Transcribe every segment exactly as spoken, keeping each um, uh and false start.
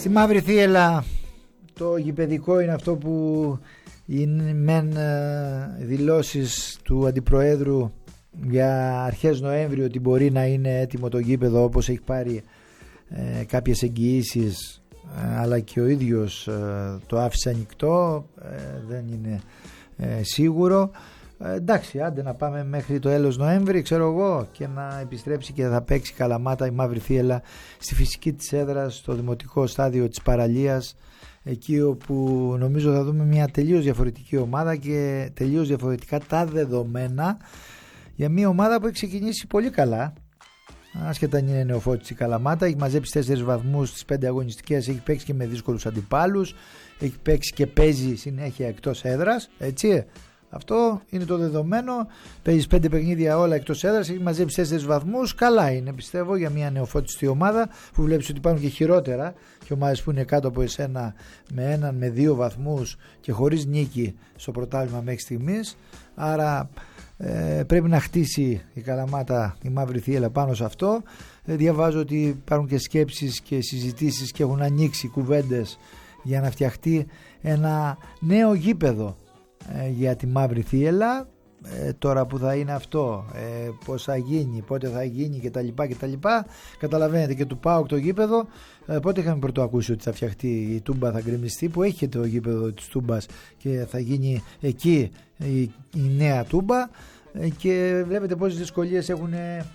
Στη Μαύρη Θύελλα το γηπεδικό είναι αυτό που είναι μεν δηλώσεις του Αντιπροέδρου για αρχές Νοέμβρη ότι μπορεί να είναι έτοιμο το γήπεδο, όπως έχει πάρει ε, κάποιες εγγυήσεις, ε, αλλά και ο ίδιος ε, το άφησε ανοιχτό, ε, δεν είναι ε, σίγουρο. Ε, εντάξει, άντε να πάμε μέχρι το τέλος Νοέμβρη, ξέρω εγώ, και να επιστρέψει και θα παίξει Καλαμάτα η Μαύρη Θύελλα στη φυσική της έδρα, στο δημοτικό στάδιο της Παραλίας, εκεί όπου νομίζω θα δούμε μια τελείως διαφορετική ομάδα και τελείως διαφορετικά τα δεδομένα για μια ομάδα που έχει ξεκινήσει πολύ καλά, άσχετα αν είναι νεοφώτης η Καλαμάτα. Έχει μαζέψει τέσσερις βαθμούς στις πέντε αγωνιστικές, έχει παίξει και με δύσκολους αντιπάλους, έχει παίξει και παίζει συνέχεια εκτός έδρας, έτσι. Αυτό είναι το δεδομένο. Παίζει πέντε παιχνίδια όλα εκτός έδρας, έχει μαζέψει τέσσερις βαθμούς. Καλά είναι, πιστεύω, για μια νεοφώτιστη ομάδα που βλέπεις ότι υπάρχουν και χειρότερα και ομάδες που είναι κάτω από εσένα με έναν, με δύο βαθμούς και χωρίς νίκη στο πρωτάθλημα μέχρι στιγμής. Άρα ε, πρέπει να χτίσει η Καλαμάτα, η Μαύρη Θύελλα, πάνω σε αυτό. Ε, διαβάζω ότι υπάρχουν και σκέψεις και συζητήσεις και έχουν ανοίξει κουβέντες για να φτιαχτεί ένα νέο γήπεδο για τη Μαύρη Θύελλα. Ε, τώρα που θα είναι αυτό, ε, πώς θα γίνει, πότε θα γίνει κτλ. κτλ. Καταλαβαίνετε, και του ΠΑΟΚ το γήπεδο, ε, πότε είχαμε πρωτοακούσει ότι θα φτιαχτεί η Τούμπα, θα γκρεμιστεί, που έχει το γήπεδο της Τούμπας και θα γίνει εκεί η, η νέα Τούμπα, ε, και βλέπετε πόσες δυσκολίες έχουν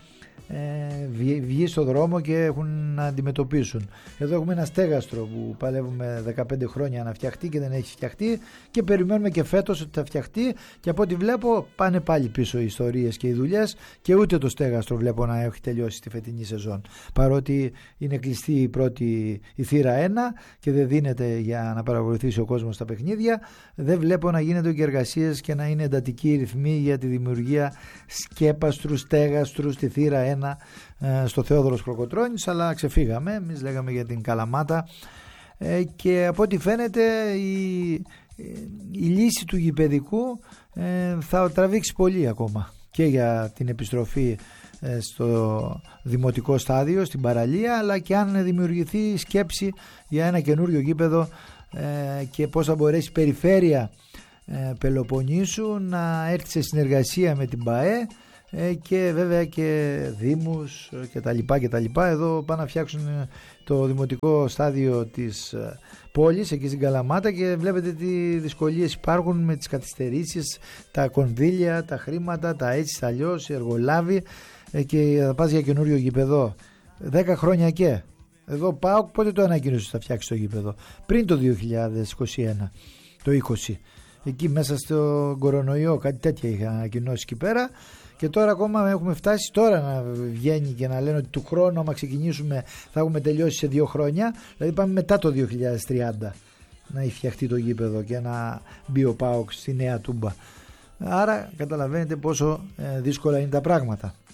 Ε, βγει, βγει στο δρόμο και έχουν να αντιμετωπίσουν. Εδώ έχουμε ένα στέγαστρο που παλεύουμε δεκαπέντε χρόνια να φτιαχτεί και δεν έχει φτιαχτεί, και περιμένουμε και φέτος ότι θα φτιαχτεί, και από ό,τι βλέπω πάνε πάλι πίσω οι ιστορίες και οι δουλειές, και ούτε το στέγαστρο βλέπω να έχει τελειώσει τη φετινή σεζόν, παρότι είναι κλειστή η πρώτη, η θύρα ένα, και δεν δίνεται για να παρακολουθήσει ο κόσμος στα παιχνίδια. Δεν βλέπω να γίνονται και εργασίες και να είναι εντατικοί οι ρυθμοί για τη δημιουργία σκέπαστρου, στέγαστρου στη θύρα ένα στο Θεόδωρος Κροκοτρώνης, αλλά ξεφύγαμε. Εμείς λέγαμε για την Καλαμάτα, ε, και από ό,τι φαίνεται η, η λύση του γηπεδικού ε, θα τραβήξει πολύ ακόμα και για την επιστροφή ε, στο δημοτικό στάδιο, στην Παραλία, αλλά και αν δημιουργηθεί σκέψη για ένα καινούριο γήπεδο ε, και πώς θα μπορέσει η περιφέρεια ε, Πελοποννήσου να έρθει σε συνεργασία με την ΠΑΕ και βέβαια και δήμους και τα λοιπά και τα λοιπά. Εδώ πάνε να φτιάξουν το δημοτικό στάδιο της πόλης εκεί στην Καλαμάτα, και βλέπετε τι δυσκολίες υπάρχουν με τις καθυστερήσεις, τα κονδύλια, τα χρήματα, τα έτσι, τα αλλιώς, οι εργολάβοι, και θα πας για καινούριο γήπεδο δέκα χρόνια. Και εδώ πάω, πότε το ανακοίνωσε θα φτιάξει το γήπεδο? Πριν το δύο χιλιάδες είκοσι ένα, το είκοσι, εκεί μέσα στο κορονοϊό, κάτι τέτοια είχα ανακοινώσει εκεί πέρα. Και τώρα ακόμα έχουμε φτάσει τώρα να βγαίνει και να λένε ότι του χρόνου, άμα ξεκινήσουμε, θα έχουμε τελειώσει σε δύο χρόνια. Δηλαδή πάμε μετά το δύο χιλιάδες τριάντα να έχει φτιαχτεί το γήπεδο και να μπει ο ΠΑΟΚ στη νέα Τούμπα. Άρα καταλαβαίνετε πόσο δύσκολα είναι τα πράγματα.